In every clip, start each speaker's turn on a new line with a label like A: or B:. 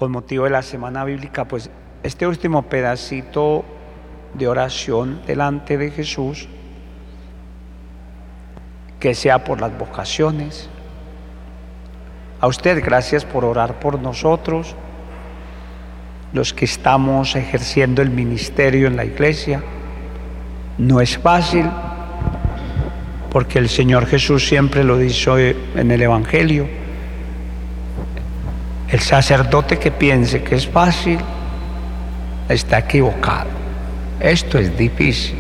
A: con motivo de la semana bíblica, pues este último pedacito de oración delante de Jesús, que sea por las vocaciones. A usted, gracias por orar por nosotros, los que estamos ejerciendo el ministerio en la iglesia. No es fácil, porque el Señor Jesús siempre lo dice en el Evangelio: el sacerdote que piense que es fácil está equivocado. Esto es difícil.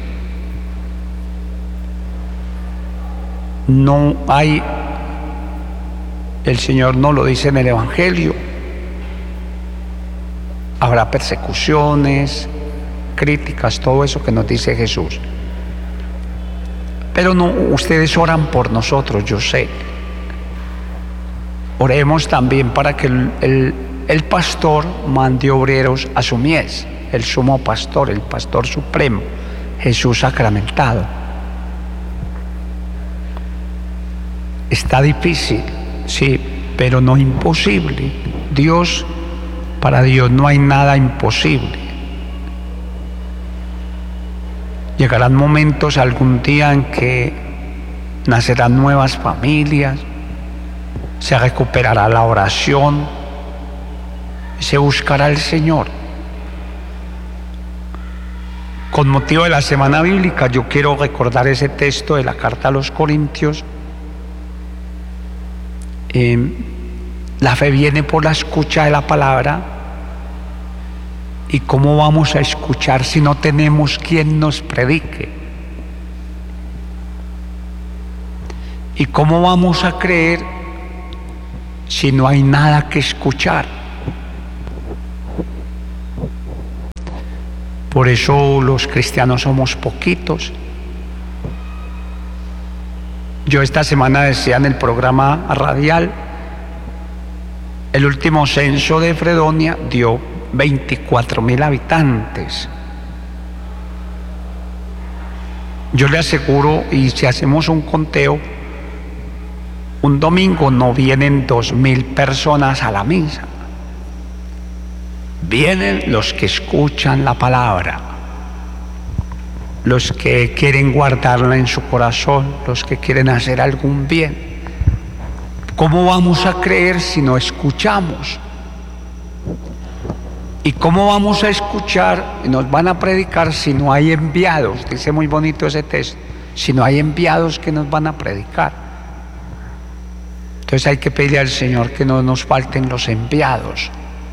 A: No hay, el Señor no lo dice en el Evangelio, habrá persecuciones, críticas, todo eso que nos dice Jesús. Pero no, ustedes oran por nosotros, yo sé. Oremos también para que el pastor mande obreros a su mies, el sumo pastor, el pastor supremo, Jesús sacramentado. Está difícil, sí, pero no imposible. Para Dios no hay nada imposible. Llegarán momentos algún día en que nacerán nuevas familias, se recuperará la oración, se buscará al Señor. Con motivo de la semana bíblica, yo quiero recordar ese texto de la carta a los Corintios. La fe viene por la escucha de la palabra. ¿Y cómo vamos a escuchar si no tenemos quien nos predique? ¿Y cómo vamos a creer si no hay nada que escuchar? Por eso los cristianos somos poquitos. Yo esta semana decía en el programa radial, el último censo de Fredonia dio 24.000 habitantes. Yo le aseguro, y si hacemos un conteo, un domingo no vienen 2.000 personas a la misa. Vienen los que escuchan la palabra, los que quieren guardarla en su corazón, los que quieren hacer algún bien. ¿Cómo vamos a creer si no escuchamos? ¿Y cómo vamos a escuchar y nos van a predicar si no hay enviados? Dice muy bonito ese texto. Si no hay enviados que nos van a predicar. Entonces hay que pedirle al Señor que no nos falten los enviados.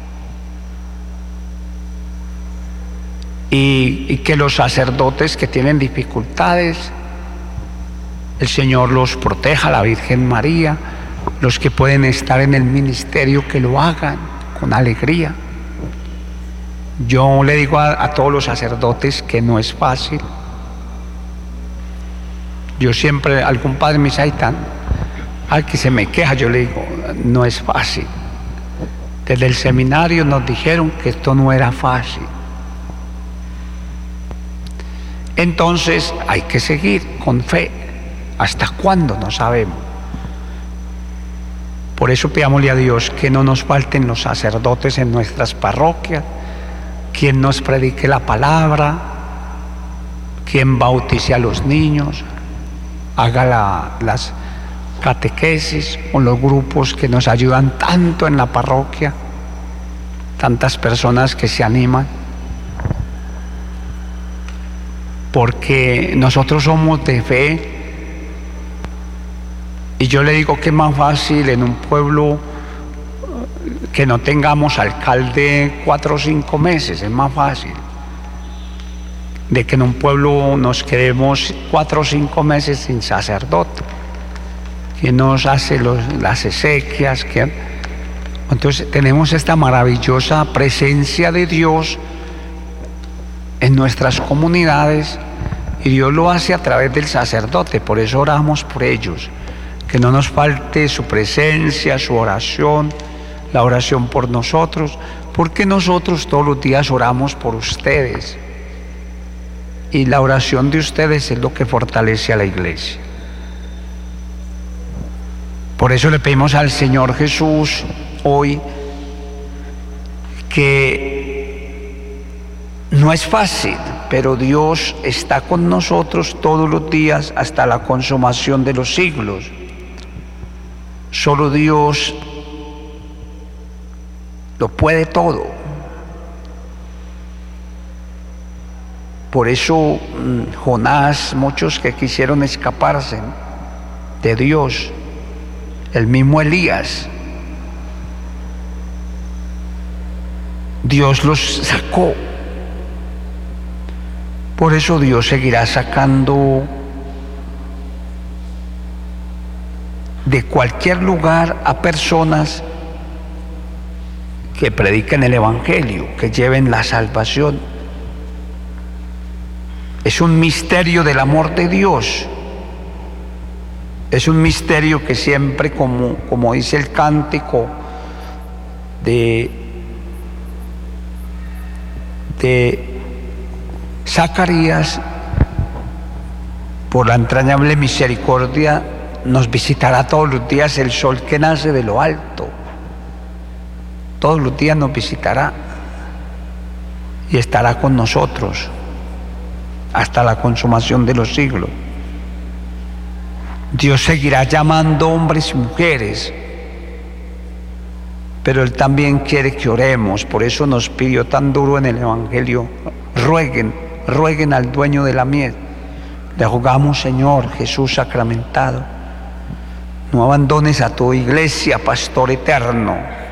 A: Y que los sacerdotes que tienen dificultades, el Señor los proteja, la Virgen María. Los que pueden estar en el ministerio, que lo hagan con alegría. Yo le digo a todos los sacerdotes que no es fácil. Yo siempre, algún padre me dice, al que se me queja, yo le digo, no es fácil. Desde el seminario nos dijeron que esto no era fácil. Entonces hay que seguir con fe. ¿Hasta cuándo? No sabemos. Por eso pidámosle a Dios que no nos falten los sacerdotes en nuestras parroquias, quien nos predique la palabra, quien bautice a los niños, haga las catequesis o los grupos que nos ayudan tanto en la parroquia, tantas personas que se animan, porque nosotros somos de fe. Y yo le digo que es más fácil en un pueblo que no tengamos alcalde 4 o 5 meses, es más fácil, de que en un pueblo nos quedemos 4 o 5 meses sin sacerdote, que nos hace las exequias, entonces tenemos esta maravillosa presencia de Dios en nuestras comunidades, y Dios lo hace a través del sacerdote. Por eso oramos por ellos, que no nos falte su presencia, su oración, la oración por nosotros, porque nosotros todos los días oramos por ustedes, y la oración de ustedes es lo que fortalece a la iglesia. Por eso le pedimos al Señor Jesús hoy que no es fácil, pero Dios está con nosotros todos los días hasta la consumación de los siglos. Solo Dios lo puede todo. Por eso Jonás, muchos que quisieron escaparse de Dios, el mismo Elías, Dios los sacó. Por eso Dios seguirá sacando de cualquier lugar a personas que prediquen el Evangelio, que lleven la salvación. Es un misterio del amor de Dios. Es un misterio que siempre, como dice el cántico de Zacarías, por la entrañable misericordia nos visitará todos los días el sol que nace de lo alto. Todos los días nos visitará y estará con nosotros hasta la consumación de los siglos. Dios seguirá llamando hombres y mujeres, pero Él también quiere que oremos. Por eso nos pidió tan duro en el Evangelio: rueguen al dueño de la mies. Le rogamos, Señor Jesús sacramentado, no abandones a tu iglesia, pastor eterno.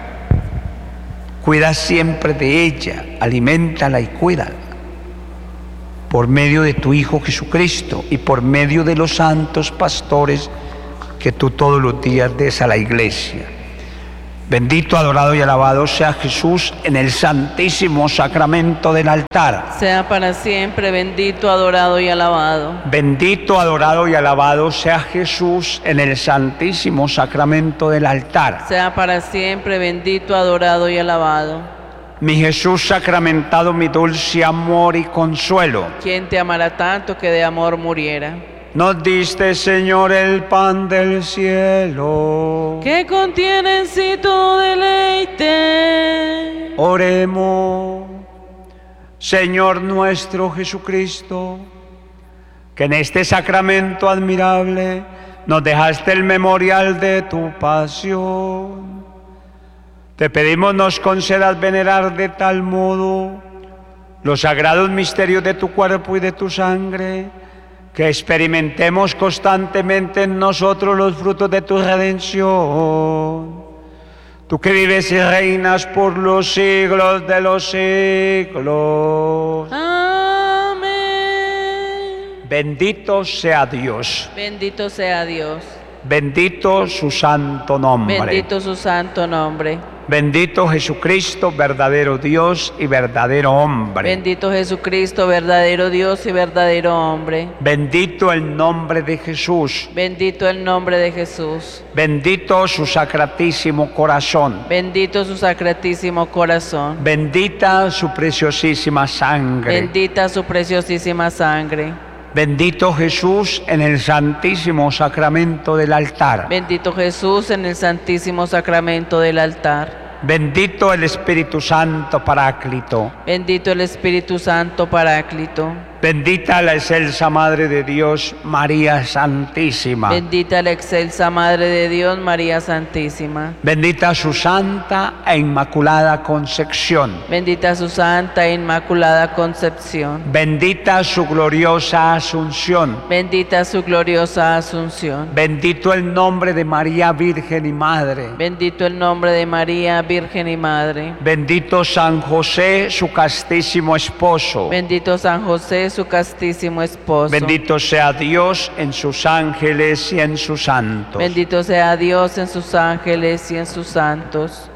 A: Cuida siempre de ella, aliméntala y cuídala, por medio de tu Hijo Jesucristo y por medio de los santos pastores que tú todos los días des a la iglesia. Bendito, adorado y alabado sea Jesús en el santísimo sacramento del altar.
B: Sea para siempre bendito, adorado y alabado.
A: Bendito, adorado y alabado sea Jesús en el santísimo sacramento del altar.
B: Sea para siempre bendito, adorado y alabado.
A: Mi Jesús sacramentado, mi dulce amor y consuelo.
B: ¿Quién te amará tanto que de amor muriera?
A: Nos diste, Señor, el pan del cielo,
B: que contiene en sí todo deleite.
A: Oremos. Señor nuestro Jesucristo, que en este sacramento admirable nos dejaste el memorial de tu pasión. Te pedimos nos concedas venerar de tal modo los sagrados misterios de tu cuerpo y de tu sangre, que experimentemos constantemente en nosotros los frutos de tu redención. Tú que vives y reinas por los siglos de los siglos.
B: Amén.
A: Bendito sea Dios.
B: Bendito sea Dios.
A: Bendito su santo nombre.
B: Bendito su santo nombre.
A: Bendito Jesucristo, verdadero Dios y verdadero hombre.
B: Bendito Jesucristo, verdadero Dios y verdadero hombre.
A: Bendito el nombre de Jesús.
B: Bendito el nombre de Jesús.
A: Bendito su sacratísimo corazón.
B: Bendito su sacratísimo corazón.
A: Bendita su preciosísima sangre.
B: Bendita su preciosísima sangre.
A: Bendito Jesús en el santísimo sacramento del altar.
B: Bendito Jesús en el santísimo sacramento del altar.
A: Bendito el Espíritu Santo Paráclito.
B: Bendito el Espíritu Santo Paráclito.
A: Bendita la excelsa Madre de Dios, María Santísima.
B: Bendita la excelsa Madre de Dios, María Santísima.
A: Bendita su santa e inmaculada concepción.
B: Bendita su santa e inmaculada concepción.
A: Bendita su gloriosa asunción.
B: Bendita su gloriosa asunción.
A: Bendito el nombre de María Virgen y Madre.
B: Bendito el nombre de María Virgen y Madre.
A: Bendito San José, su castísimo esposo.
B: Bendito San José, su castísimo esposo.
A: Bendito sea Dios en sus ángeles y en sus santos.
B: Bendito sea Dios en sus ángeles y en sus santos.